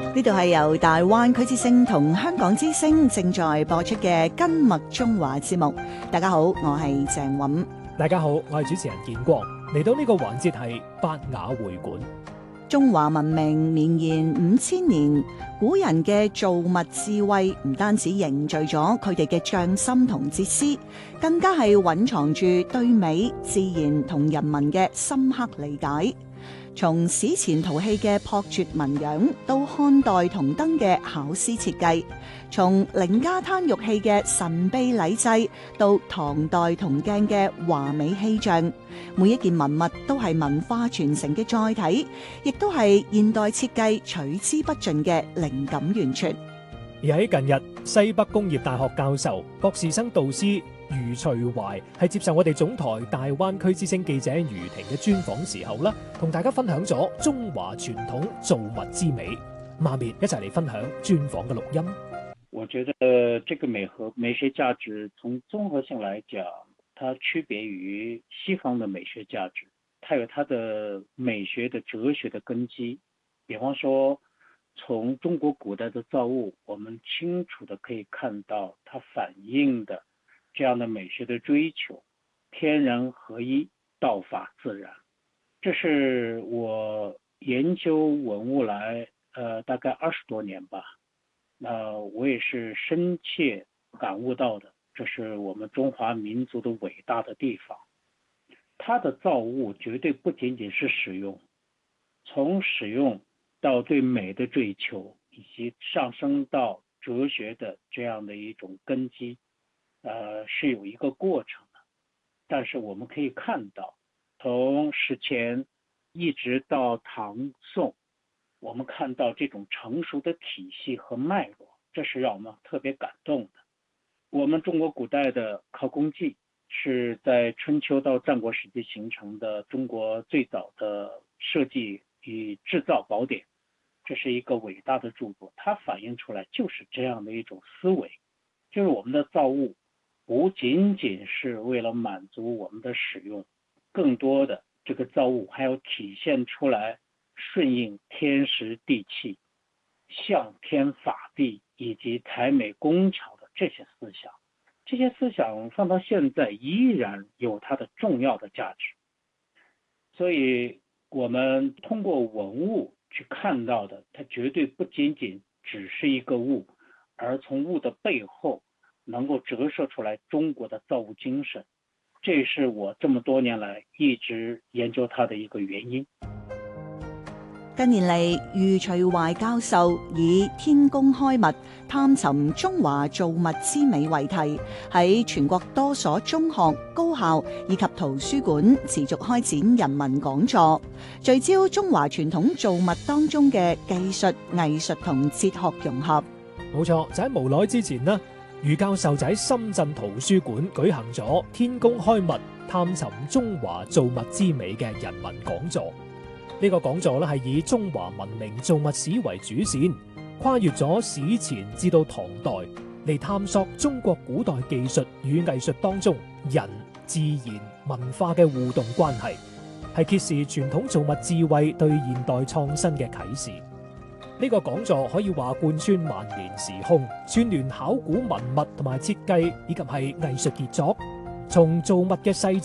呢度係由大灣區之聲同香港之聲正在播出嘅《根脈中華》節目。大家好，我係鄭韻。 大家好，我係主持人建光。嚟到呢個環節係八雅會館。 中華文明綿延5000年，古人嘅造物智慧唔單止凝聚咗佢哋嘅匠心同哲思，更加係蘊藏住對美、自然同人民嘅深刻理解。從史前陶器嘅樸拙紋樣，到漢代銅燈嘅巧思設計；從凌家灘玉器嘅神秘禮制，到唐代銅鏡嘅華美氣象，每一件文物都係文化傳承嘅載體，亦都係現代設計取之不盡嘅靈感源泉。 而喺近日，西北工業大學教授、博士生導師余徐懷係接受我哋總台大灣區之聲記者余婷嘅專訪時候啦，同大家分享咗中華傳統造物之美。下面一齊嚟分享專訪嘅錄音。 我覺得這個美學價值從綜合性來講，它區別於西方的美學價值，它有它的美學的哲學的根基。比方說，從中國古代的造物，我們清楚地可以看到它反映的這樣的美學的追求，天人合一，道法自然。這是我研究文物來大概20多年吧，我也是深切感悟到的，這是我們中華民族的偉大的地方。它的造物絕對不僅僅是使用，從使用到對美的追求，以及上升到哲學的這樣的一種根基，是有一個過程的。但是我們可以看到，從史前一直到唐宋，我們看到這種成熟的體系和脈絡，這是讓我們特別感動的。我們中國古代的考工記是在春秋到戰國時期形成的中國最早的設計與製造寶典，這是一個偉大的著作，它反映出來就是這樣的一種思維，就是我們的造物不僅僅是為了滿足我們的使用，更多的這個造物還要體現出來順應天時地氣、向天法地以及才美工巧的這些思想，這些思想放到現在依然有它的重要的價值。所以我們通過文物去看到的，它絕對不僅僅只是一個物，而從物的背後能夠折射出來中國的造物精神，這是我這麼多年來一直研究它的一個原因。 近年嚟，余徐懷教授以天工開物，探尋中華造物之美為題，喺全國多所中學、高校以及圖書館持續開展人文講座，聚焦中華傳統造物當中嘅技術、藝術同哲學融合。 冇錯，就喺無耐之前呢，余教授就喺深圳圖書館舉行咗天工開物，探尋中華造物之美嘅人文講座。呢個講座咧係以中華文明造物史為主線，跨越咗史前至到唐代，嚟探索中國古代技術與藝術當中人、自然、文化嘅互動關係，係揭示傳統造物智慧對現代創新嘅啟示。呢個講座可以話貫穿萬年時空，串聯考古文物同埋設計，以及係藝術傑作，從造物嘅細